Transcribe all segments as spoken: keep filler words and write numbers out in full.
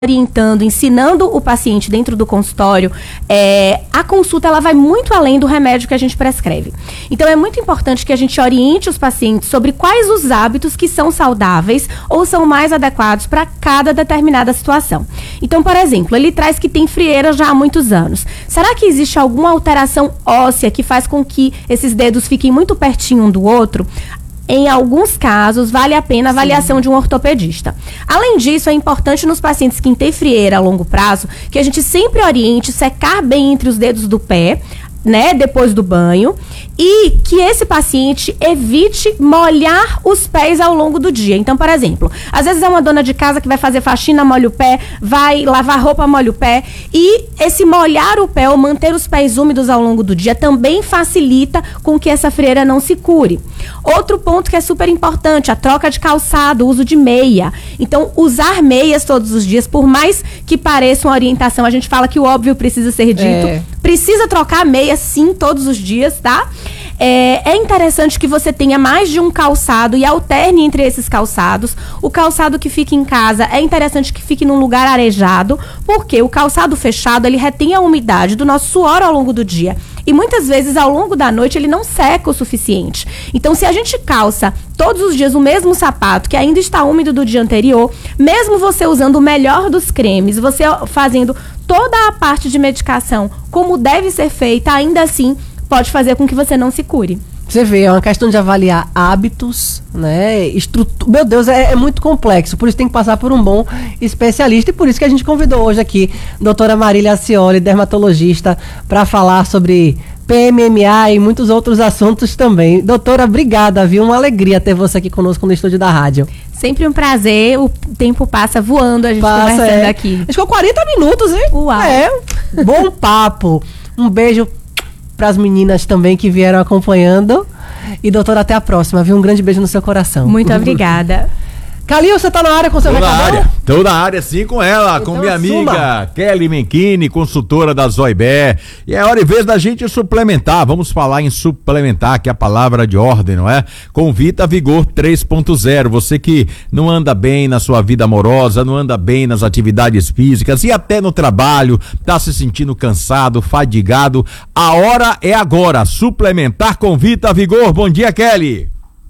orientando, ensinando o paciente dentro do consultório, é, a consulta ela vai muito além do remédio que a gente prescreve. Então é muito importante que a gente oriente os pacientes sobre quais os hábitos que são saudáveis ou são mais adequados para cada determinada situação. Então, por exemplo, ele traz que tem frieira já há muitos anos. Será que existe alguma alteração óssea que faz com que esses dedos fiquem muito pertinho um do outro? Em alguns casos, vale a pena a avaliação Sim. de um ortopedista. Além disso, é importante nos pacientes que têm frieira a longo prazo, que a gente sempre oriente secar bem entre os dedos do pé, né, depois do banho, e que esse paciente evite molhar os pés ao longo do dia. Então, por exemplo, às vezes é uma dona de casa que vai fazer faxina, molha o pé, vai lavar roupa, molha o pé, e esse molhar o pé ou manter os pés úmidos ao longo do dia também facilita com que essa frieira não se cure. Outro ponto que é super importante, a troca de calçado, o uso de meia. Então, usar meias todos os dias, por mais que pareça uma orientação, a gente fala que o óbvio precisa ser dito, é. precisa trocar meia sim todos os dias, tá? É, é interessante que você tenha mais de um calçado e alterne entre esses calçados. O calçado que fica em casa é interessante que fique num lugar arejado, porque o calçado fechado, ele retém a umidade do nosso suor ao longo do dia. E muitas vezes, ao longo da noite, ele não seca o suficiente. Então, se a gente calça todos os dias o mesmo sapato, que ainda está úmido do dia anterior, mesmo você usando o melhor dos cremes, você fazendo toda a parte de medicação como deve ser feita, ainda assim, pode fazer com que você não se cure. Você vê, é uma questão de avaliar hábitos, né? Estrutura. Meu Deus, é, é muito complexo. Por isso tem que passar por um bom especialista. E por isso que a gente convidou hoje aqui a doutora Marília Acioli, dermatologista, para falar sobre P M M A e muitos outros assuntos também. Doutora, obrigada, viu? Uma alegria ter você aqui conosco no estúdio da rádio. Sempre um prazer, o tempo passa voando, a gente passa, conversando é. aqui. A gente ficou quarenta minutos, hein? Uau! É, bom papo. Um beijo para as meninas também que vieram acompanhando. E, doutora, até a próxima, viu? Um grande beijo no seu coração. Muito obrigada. Calil, você tá na área com seu recadão? Tô na área, tô na área sim com ela, então, com minha amiga suma. Kelly Menchini, consultora da Zoibé. E é hora e vez da gente suplementar, vamos falar em suplementar, que é a palavra de ordem, não é? Com Vita Vigor três ponto zero, você que não anda bem na sua vida amorosa, não anda bem nas atividades físicas e até no trabalho, tá se sentindo cansado, fadigado, a hora é agora, suplementar com Vita Vigor. Bom dia, Kelly.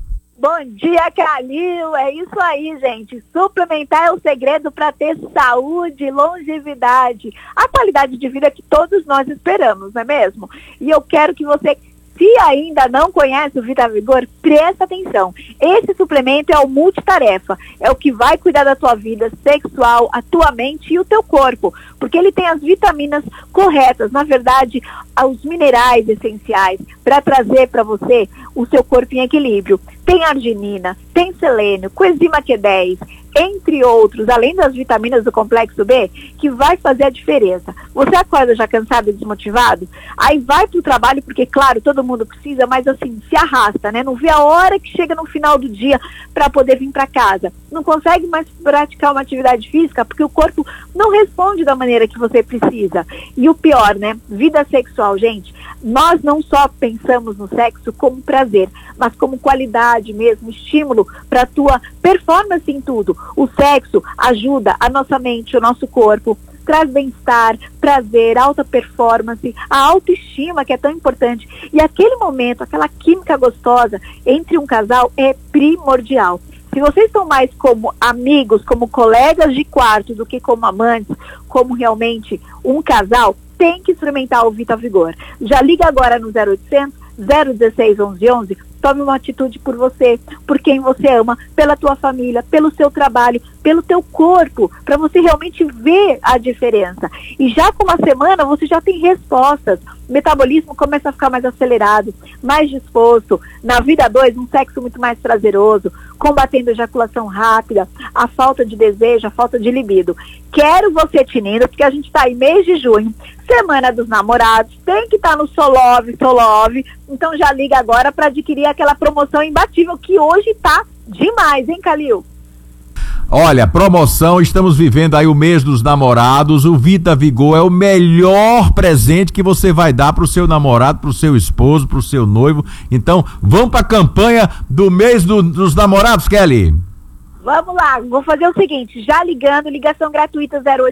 Bom dia, Calil. É isso aí, gente. Suplementar é o segredo para ter saúde, longevidade, a qualidade de vida que todos nós esperamos, não é mesmo? E eu quero que você, se ainda não conhece o Vita Vigor, presta atenção. Esse suplemento é o multitarefa, é o que vai cuidar da tua vida sexual, a tua mente e o teu corpo, porque ele tem as vitaminas corretas, na verdade, os minerais essenciais para trazer para você o seu corpo em equilíbrio. Tem arginina, tem selênio, coenzima Q dez, entre outros, além das vitaminas do complexo B, que vai fazer a diferença. Você acorda já cansado e desmotivado? Aí vai pro trabalho, porque claro, todo mundo precisa, mas assim, se arrasta, né? Não vê a hora que chega no final do dia para poder vir para casa. Não consegue mais praticar uma atividade física, porque o corpo não responde da maneira que você precisa. E o pior, né? Vida sexual, gente. Nós não só pensamos no sexo como prazer, mas como qualidade mesmo, estímulo para a tua performance em tudo. O sexo ajuda a nossa mente, o nosso corpo, traz bem-estar, prazer, alta performance, a autoestima, que é tão importante. E aquele momento, aquela química gostosa entre um casal é primordial. Se vocês estão mais como amigos, como colegas de quarto, do que como amantes, como realmente um casal, tem que experimentar o Vita Vigor. Já liga agora no zero oitocentos, zero dezesseis, onze onze, tome uma atitude por você, por quem você ama, pela tua família, pelo seu trabalho, pelo teu corpo, para você realmente ver a diferença. E já com uma semana você já tem respostas, o metabolismo começa a ficar mais acelerado, mais disposto, na vida dois, um sexo muito mais prazeroso, combatendo a ejaculação rápida, a falta de desejo, a falta de libido. Quero você tinindo, porque a gente está em mês de junho, semana dos namorados, tem que estar tá no Solove, Solove, então já liga agora para adquirir aquela promoção imbatível que hoje tá demais, hein, Calil? Olha, promoção, estamos vivendo aí o mês dos namorados, o Vita Vigor é o melhor presente que você vai dar pro seu namorado, pro seu esposo, pro seu noivo. Então, vamos pra campanha do mês do, dos namorados, Kelly? Vamos lá, vou fazer o seguinte, já ligando, ligação gratuita zero oito